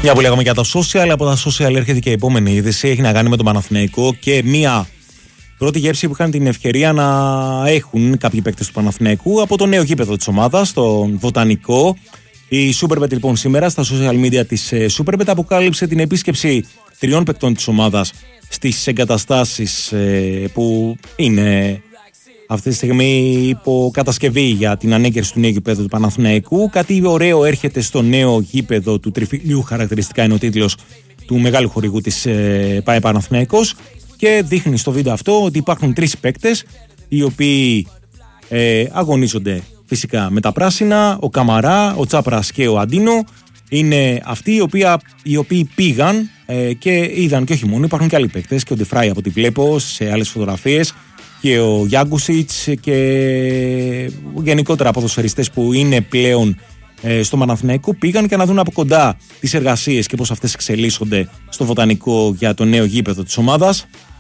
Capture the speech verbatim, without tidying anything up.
Μια που λέγαμε για τα social, από τα social έρχεται και η επόμενη είδηση. Έχει να κάνει με τον Παναθηναϊκό και μια πρώτη γεύση που είχαν την ευκαιρία να έχουν κάποιοι παίκτες του Παναθηναϊκού από το νέο γήπεδο της ομάδας, το Βοτανικό. Η Superbet λοιπόν σήμερα στα social media της Superbet αποκάλυψε την επίσκεψη τριών παικτών της ομάδας στις εγκαταστάσεις που είναι αυτή τη στιγμή υπό κατασκευή για την ανέγκριση του νέου γήπεδου του Παναθηναϊκού. Κάτι ωραίο έρχεται στο νέο γήπεδο του Τριφυλιού, χαρακτηριστικά είναι ο τίτλος του μεγάλου χορηγού της ΠΑΕ Παναθηναϊκός, και δείχνει στο βίντεο αυτό ότι υπάρχουν τρεις παίκτες οι οποίοι ε, αγωνίζονται φυσικά με τα πράσινα, ο Καμαρά, ο Τσάπρας και ο Αντίνο. Είναι αυτοί οι οποίοι, οι οποίοι πήγαν ε, και είδαν, και όχι μόνο, υπάρχουν και άλλοι παίκτες, και ο Ντεφράι από ό,τι βλέπω σε άλλες φωτογραφίες, και ο Γιάγκουσιτς και γενικότερα ποδοσφαιριστές που είναι πλέον ε, στο Παναθηναϊκό πήγαν και να δουν από κοντά τις εργασίες και πώς αυτές εξελίσσονται στο Βοτανικό για το νέο γήπεδο της ομάδας.